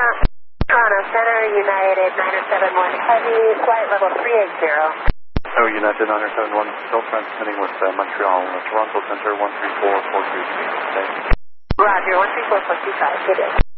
Toronto Center, United 971 Heavy, flight level 380. Oh, United 971, still transmitting with Montreal, Toronto Center 134423. Okay. Roger, 134425, good day.